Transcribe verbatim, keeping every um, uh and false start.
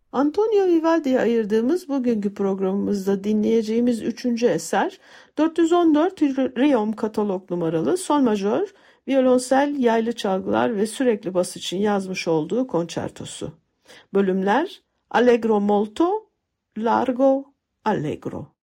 Antonio Vivaldi'ye ayırdığımız bugünkü programımızda dinleyeceğimiz üçüncü eser, dört yüz on dört Riom katalog numaralı sol majör, violonsel, yaylı çalgılar ve sürekli bas için yazmış olduğu konçertosu. Bölümler Allegro molto, largo, allegro.